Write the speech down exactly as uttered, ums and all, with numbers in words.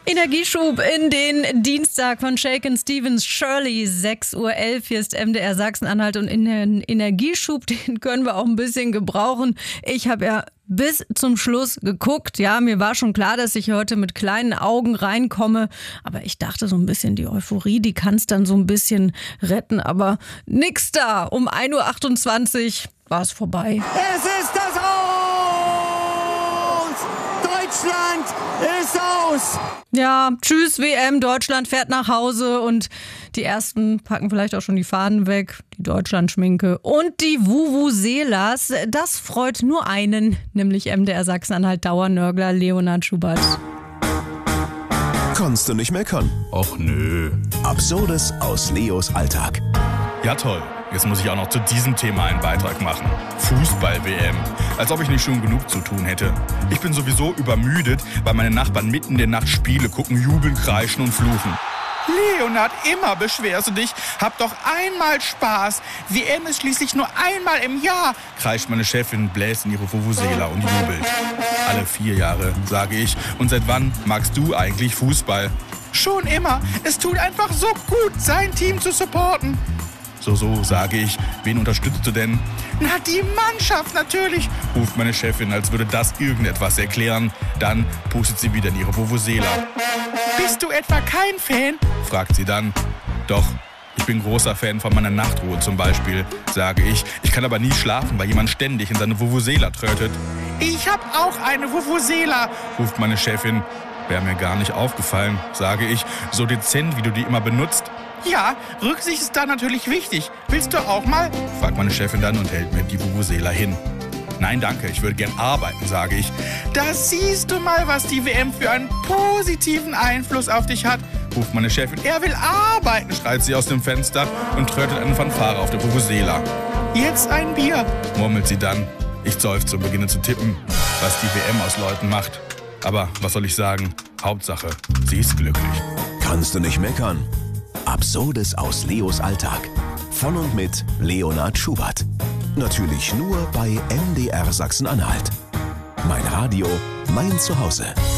Energieschub in den Dienstag von Shakin' Stevens Shirley, sechs Uhr elf. Hier ist M D R Sachsen-Anhalt und in den Energieschub, den können wir auch ein bisschen gebrauchen. Ich habe ja bis zum Schluss geguckt. Ja, mir war schon klar, dass ich heute mit kleinen Augen reinkomme. Aber ich dachte so ein bisschen, die Euphorie, die kann es dann so ein bisschen retten. Aber nix da. Um ein Uhr achtundzwanzig war es vorbei. Es ist das Aus! Deutschland ist aus! Ja, tschüss W M, Deutschland fährt nach Hause und die Ersten packen vielleicht auch schon die Fahnen weg, die Deutschlandschminke und die Vuvuzelas. Das freut nur einen, nämlich M D R Sachsen-Anhalt Dauernörgler Leonhard Schubert. Kannst du nicht meckern? Och nö. Absurdes aus Leos Alltag. Ja toll, jetzt muss ich auch noch zu diesem Thema einen Beitrag machen. Fußball-W M. Als ob ich nicht schon genug zu tun hätte. Ich bin sowieso übermüdet, weil meine Nachbarn mitten in der Nacht Spiele gucken, jubeln, kreischen und fluchen. Leonhard, immer beschwerst du dich. Hab doch einmal Spaß. W M ist schließlich nur einmal im Jahr, kreischt meine Chefin, bläst in ihre Vuvuzela und jubelt. Alle vier Jahre, sage ich. Und seit wann magst du eigentlich Fußball? Schon immer. Es tut einfach so gut, sein Team zu supporten. So, so, sage ich. Wen unterstützt du denn? Na, die Mannschaft natürlich, ruft meine Chefin, als würde das irgendetwas erklären. Dann pustet sie wieder in ihre Vuvuzela. Bist du etwa kein Fan? Fragt sie dann. Doch, ich bin großer Fan von meiner Nachtruhe zum Beispiel, sage ich. Ich kann aber nie schlafen, weil jemand ständig in seine Vuvuzela trötet. Ich hab auch eine Vuvuzela, ruft meine Chefin. Wäre mir gar nicht aufgefallen, sage ich, so dezent, wie du die immer benutzt. Ja, Rücksicht ist da natürlich wichtig. Willst du auch mal? Fragt meine Chefin dann und hält mir die Vuvuzela hin. Nein, danke, ich würde gern arbeiten, sage ich. Da siehst du mal, was die W M für einen positiven Einfluss auf dich hat, ruft meine Chefin. Er will arbeiten, schreit sie aus dem Fenster und trötet eine Fanfare auf der Vuvuzela. Jetzt ein Bier, murmelt sie dann. Ich seufze und beginne zu tippen, was die W M aus Leuten macht. Aber was soll ich sagen? Hauptsache, sie ist glücklich. Kannst du nicht meckern? Absurdes aus Leos Alltag. Von und mit Leonhard Schubert. Natürlich nur bei M D R Sachsen-Anhalt. Mein Radio, mein Zuhause.